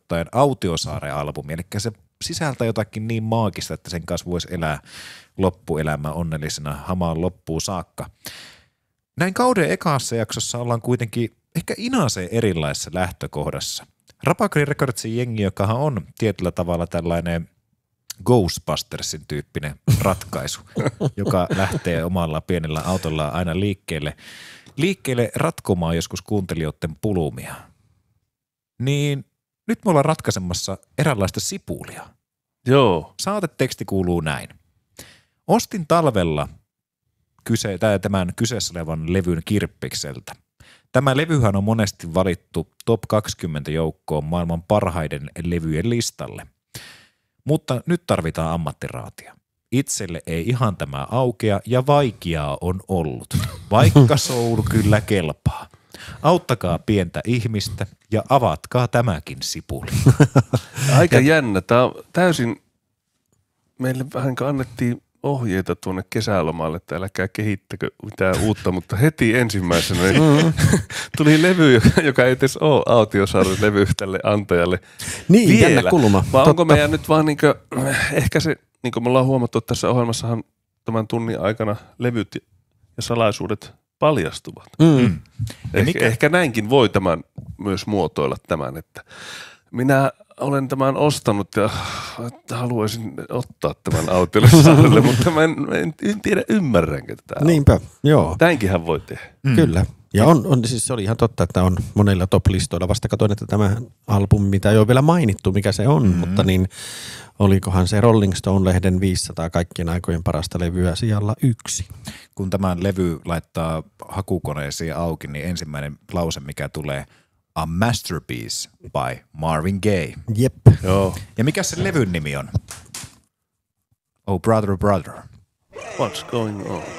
ottaen Autiosaaren-albumi, eli se sisältää jotakin niin maagista, että sen kanssa voisi elää loppuelämä onnellisena hamaan loppuun saakka. Näin kauden ekassa jaksossa ollaan kuitenkin ehkä inaaseen erilaisessa lähtökohdassa. Rapakri Recordsin jengi, joka on tietyllä tavalla tällainen Ghostbustersin tyyppinen ratkaisu, joka lähtee omalla pienellä autolla aina liikkeelle ratkomaan joskus kuuntelijoiden pulumia. Niin nyt me ollaan ratkaisemassa eräänlaista sipulia. Joo. Saateteksti kuuluu näin. Ostin talvella tämän kyseessä olevan levyn Kirppikseltä. Tämä levyhän on monesti valittu top 20 joukkoon maailman parhaiden levyjen listalle. Mutta nyt tarvitaan ammattiraatia. Itselle ei ihan tämä aukea ja vaikeaa on ollut, vaikka soul kyllä kelpaa. Auttakaa pientä ihmistä ja avatkaa tämäkin sipuli. Aika jännä. Tämä on täysin, meille vähän annettiin ohjeita tuonne kesälomalle, että älkää kehittäkö mitään uutta, mutta heti ensimmäisenä tuli levy, joka ei edes ole Autiosaaren levy tälle antajalle. Niin, vielä. Jännä kulma. Vai onko meidän nyt vaan ehkä se, niin kuin me ollaan huomattu, että tässä ohjelmassahan tämän tunnin aikana levyt ja salaisuudet paljastuvat. Ehkä näinkin voi tämän myös muotoilla tämän, että minä olen tämän ostanut ja haluaisin ottaa tämän Autiosaarelle, mutta mä en tiedä ymmärränkö tätä. Niinpä, joo. Näinkinhän voi tehdä. Kyllä. Ja siis se oli ihan totta, että on monilla top-listoilla. Vasta katsoin, että tämä albumi, mitä ei ole vielä mainittu, mikä se on, mutta niin olikohan se Rolling Stone-lehden 500 kaikkien aikojen parasta levyä sijalla 1. Kun tämän levy laittaa hakukoneeseen auki, niin ensimmäinen lause, mikä tulee, A Masterpiece by Marvin Gaye. Jep. Joo. Ja mikä se levyn nimi on? Oh Brother Brother. What's going on?